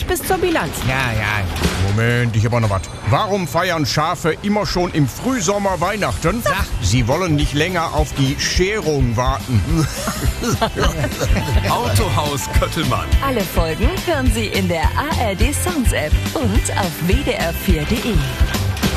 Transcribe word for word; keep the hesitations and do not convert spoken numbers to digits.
bis zur Bilanz. Ja, ja. Moment, ich hab auch noch was. Warum feiern Schafe immer schon im Frühsommer Weihnachten? Sag. Sie wollen nicht länger auf die Scherung warten. Autohaus Köttelmann. Alle Folgen hören Sie in der A R D Sounds App und auf w d r vier punkt d e.